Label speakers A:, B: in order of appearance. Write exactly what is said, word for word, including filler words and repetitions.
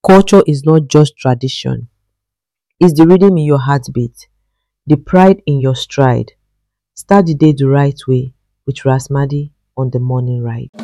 A: Culture is not just tradition. It's the rhythm in your heartbeat, the pride in your stride. Start the day the right way with Rasmadi on the morning ride.